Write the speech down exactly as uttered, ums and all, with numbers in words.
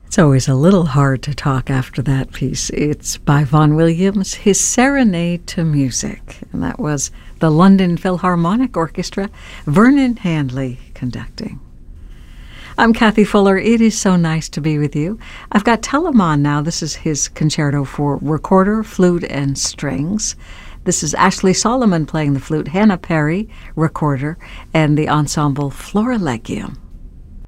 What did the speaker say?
It's always a little hard to talk after that piece. It's by Vaughan Williams, his Serenade to Music. And that was the London Philharmonic Orchestra, Vernon Handley conducting. I'm Kathy Fuller. It is so nice to be with you. I've got Telemann now. This is his concerto for recorder, flute, and strings. This is Ashley Solomon playing the flute, Hannah Perry, recorder, and the ensemble Florilegium.